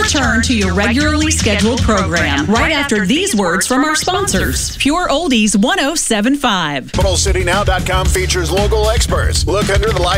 return to your regularly scheduled program right after these words from our sponsors. Pure Oldies 107.5. CapitalCityNow.com features local experts. Look under the